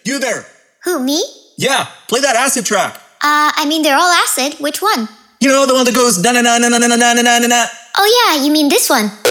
you there. Who, me? Yeah, play that acid track. I mean, they're all acid. Which one? You know, the one that goes na na na na na na na na na. Oh yeah, you mean this one.